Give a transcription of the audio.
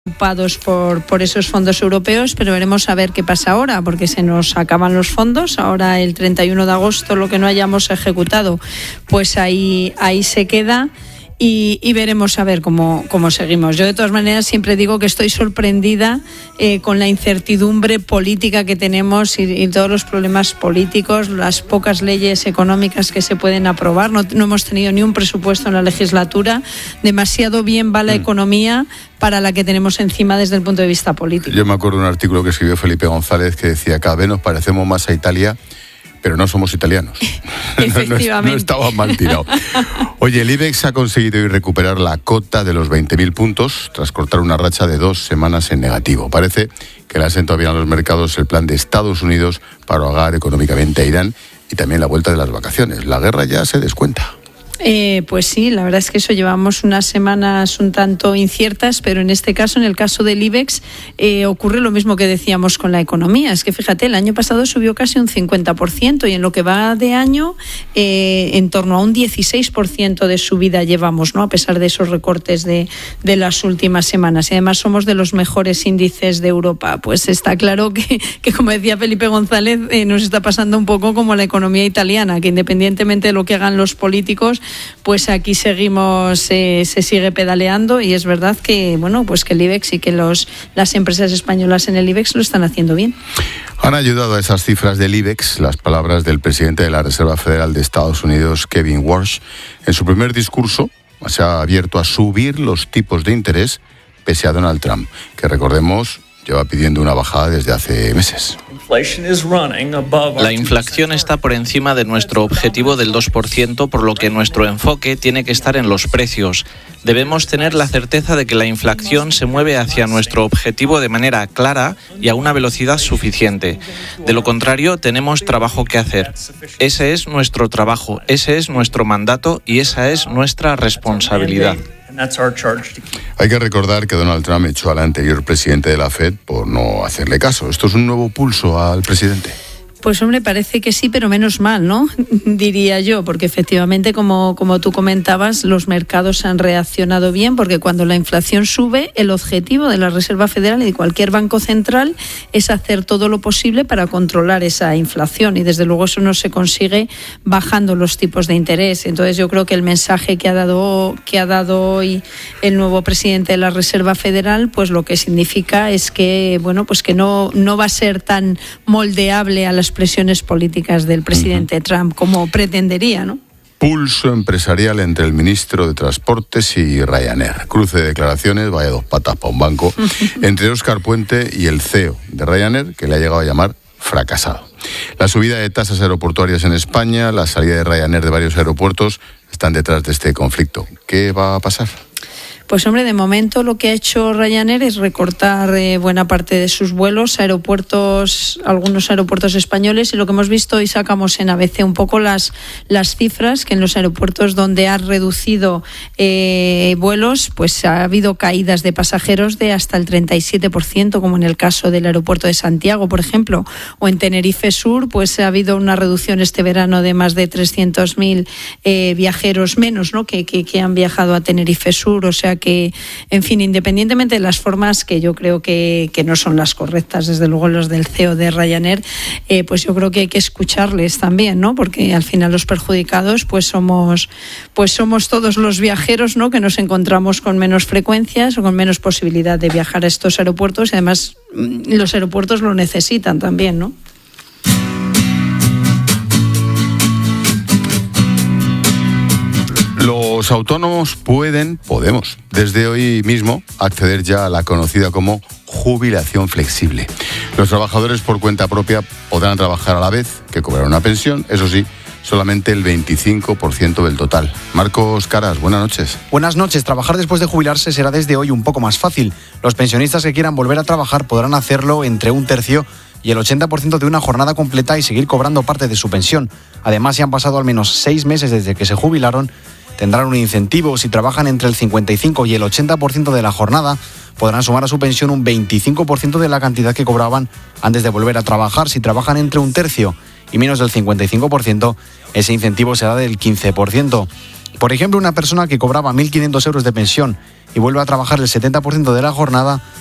preocupados por esos fondos europeos, pero veremos a ver qué pasa ahora, porque se nos acaban los fondos. Ahora el 31 de agosto lo que no hayamos ejecutado, pues ahí se queda. Y veremos a ver cómo seguimos. Yo de todas maneras siempre digo que estoy sorprendida con la incertidumbre política que tenemos y todos los problemas políticos, las pocas leyes económicas que se pueden aprobar. No hemos tenido ni un presupuesto en la legislatura. Demasiado bien va la economía para la que tenemos encima desde el punto de vista político. Yo me acuerdo de un artículo que escribió Felipe González que decía: cada vez nos parecemos más a Italia, pero no somos italianos. Efectivamente. No estaba mal tirado. Oye, el IBEX ha conseguido hoy recuperar la cota de los 20.000 puntos tras cortar una racha de 2 semanas en negativo. Parece que le hacen todavía en los mercados el plan de Estados Unidos para ahogar económicamente a Irán y también la vuelta de las vacaciones. La guerra ya se descuenta. Pues sí, la verdad es que eso, llevamos unas semanas un tanto inciertas, pero en este caso, en el caso del IBEX, ocurre lo mismo que decíamos con la economía. Es que fíjate, el año pasado subió casi un 50% y en lo que va de año, en torno a un 16% de subida llevamos, ¿no? A pesar de esos recortes de las últimas semanas. Y además somos de los mejores índices de Europa. Pues está claro que como decía Felipe González, nos está pasando un poco como la economía italiana, que independientemente de lo que hagan los políticos, pues aquí seguimos, se sigue pedaleando, y es verdad que pues que el IBEX y que las empresas españolas en el IBEX lo están haciendo bien. Han ayudado a esas cifras del IBEX las palabras del presidente de la Reserva Federal de Estados Unidos, Kevin Warsh. En su primer discurso se ha abierto a subir los tipos de interés pese a Donald Trump, que recordemos lleva pidiendo una bajada desde hace meses. La inflación está por encima de nuestro objetivo del 2%, por lo que nuestro enfoque tiene que estar en los precios. Debemos tener la certeza de que la inflación se mueve hacia nuestro objetivo de manera clara y a una velocidad suficiente. De lo contrario, tenemos trabajo que hacer. Ese es nuestro trabajo, ese es nuestro mandato y esa es nuestra responsabilidad. Hay que recordar que Donald Trump echó al anterior presidente de la Fed por no hacerle caso. ¿Esto es un nuevo pulso al presidente? Pues hombre, parece que sí, pero menos mal, ¿no? Diría yo, porque efectivamente, como tú comentabas, los mercados han reaccionado bien, porque cuando la inflación sube, el objetivo de la Reserva Federal y de cualquier banco central es hacer todo lo posible para controlar esa inflación, y desde luego eso no se consigue bajando los tipos de interés. Entonces yo creo que el mensaje que ha dado hoy el nuevo presidente de la Reserva Federal, pues lo que significa es que, pues que no va a ser tan moldeable a las presiones políticas del presidente Trump como pretendería, ¿no? Pulso empresarial entre el ministro de Transportes y Ryanair. Cruce de declaraciones, vaya dos patas para un banco, entre Óscar Puente y el CEO de Ryanair, que le ha llegado a llamar fracasado. La subida de tasas aeroportuarias en España, la salida de Ryanair de varios aeropuertos están detrás de este conflicto. ¿Qué va a pasar? Pues hombre, de momento lo que ha hecho Ryanair es recortar buena parte de sus vuelos a algunos aeropuertos españoles, y lo que hemos visto, y sacamos en ABC un poco las cifras, que en los aeropuertos donde ha reducido vuelos, pues ha habido caídas de pasajeros de hasta el 37%, como en el caso del aeropuerto de Santiago, por ejemplo, o en Tenerife Sur, pues ha habido una reducción este verano de más de 300.000 viajeros menos, ¿no? que han viajado a Tenerife Sur. O sea que, en fin, independientemente de las formas, que yo creo que no son las correctas, desde luego los del CEO de Ryanair, pues yo creo que hay que escucharles también, ¿no? Porque al final los perjudicados pues somos todos los viajeros, ¿no? Que nos encontramos con menos frecuencias o con menos posibilidad de viajar a estos aeropuertos, y además los aeropuertos lo necesitan también, ¿no? Los autónomos podemos, desde hoy mismo, acceder ya a la conocida como jubilación flexible. Los trabajadores por cuenta propia podrán trabajar a la vez que cobrar una pensión, eso sí, solamente el 25% del total. Marcos Caras, buenas noches. Buenas noches. Trabajar después de jubilarse será desde hoy un poco más fácil. Los pensionistas que quieran volver a trabajar podrán hacerlo entre 1/3 y el 80% de una jornada completa y seguir cobrando parte de su pensión. Además, si han pasado al menos 6 meses desde que se jubilaron, tendrán un incentivo. Si trabajan entre el 55 y el 80% de la jornada, podrán sumar a su pensión un 25% de la cantidad que cobraban antes de volver a trabajar. Si trabajan entre 1/3 y menos del 55%, ese incentivo será del 15%. Por ejemplo, una persona que cobraba 1.500 euros de pensión y vuelve a trabajar el 70% de la jornada